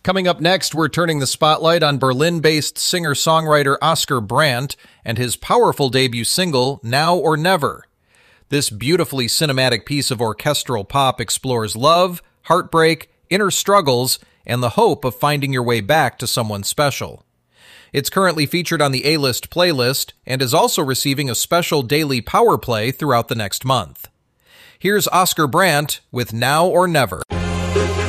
Coming up next, we're turning the spotlight on Berlin-based singer-songwriter Oscar Brandt and his powerful debut single, Now or Never. This beautifully cinematic piece of orchestral pop explores love, heartbreak, inner struggles, and the hope of finding your way back to someone special. It's currently featured on the A-List playlist and is also receiving a special daily power play throughout the next month. Here's Oscar Brandt with Now or Never.